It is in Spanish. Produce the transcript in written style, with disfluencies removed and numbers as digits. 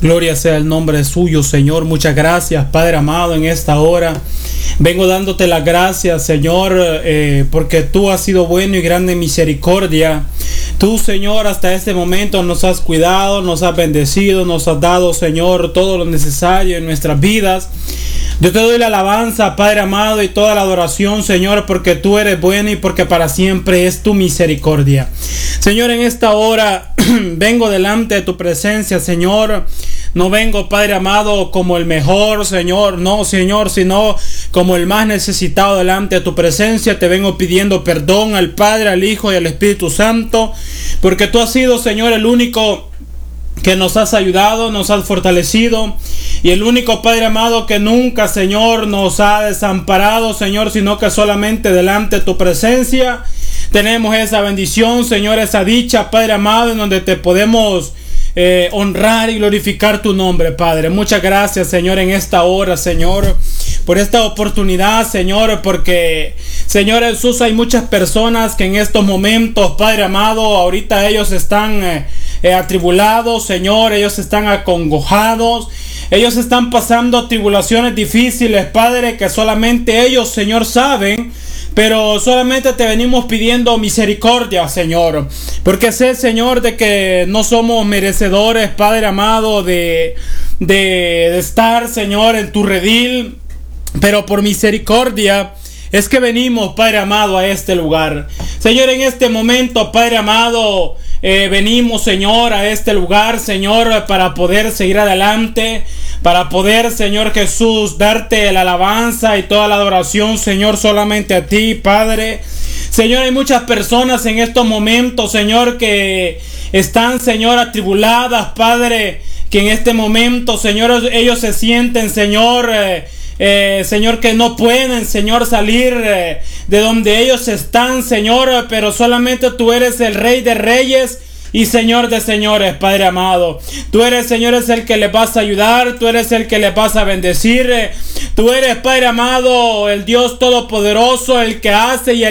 Gloria sea el nombre suyo, Señor. Muchas gracias, Padre amado, en esta hora. Vengo dándote las gracias, Señor, porque tú has sido bueno y grande en misericordia. Tú, Señor, hasta este momento nos has cuidado, nos has bendecido, nos has dado, Señor, todo lo necesario en nuestras vidas. Yo te doy la alabanza, Padre amado, y toda la adoración, Señor, porque tú eres bueno y porque para siempre es tu misericordia. Señor, en esta hora vengo delante de tu presencia, Señor. No vengo, Padre amado, como el mejor, Señor, no, Señor, sino como el más necesitado delante de tu presencia. Te vengo pidiendo perdón al Padre, al Hijo y al Espíritu Santo, porque tú has sido, Señor, el único que nos has ayudado, nos has fortalecido, y el único, Padre amado, que nunca, Señor, nos ha desamparado, Señor, sino que solamente delante de tu presencia tenemos esa bendición, Señor, esa dicha, Padre amado, en donde te podemos honrar y glorificar tu nombre, Padre. Muchas gracias, Señor, en esta hora, Señor, por esta oportunidad, Señor, porque, Señor Jesús, hay muchas personas que en estos momentos, Padre amado, ahorita ellos están atribulados, Señor, ellos están acongojados, ellos están pasando tribulaciones difíciles, Padre, que solamente ellos, Señor, saben. Pero solamente te venimos pidiendo misericordia, Señor, porque sé, Señor, de que no somos merecedores, Padre amado, de estar, Señor, en tu redil, pero por misericordia es que venimos, Padre amado, a este lugar. Señor, en este momento, Padre amado, venimos, Señor, a este lugar, Señor, para poder seguir adelante, para poder, Señor Jesús, darte la alabanza y toda la adoración, Señor, solamente a ti, Padre. Señor, hay muchas personas en estos momentos, Señor, que están, Señor, atribuladas, Padre, que en este momento, Señor, ellos se sienten, Señor, Señor, que no pueden, Señor, salir de donde ellos están, Señor, pero solamente tú eres el Rey de Reyes y Señor de señores, Padre amado. Tú eres, Señor, es el que les vas a ayudar, tú eres el que les vas a bendecir, tú eres, Padre amado, el Dios todopoderoso, el que hace y el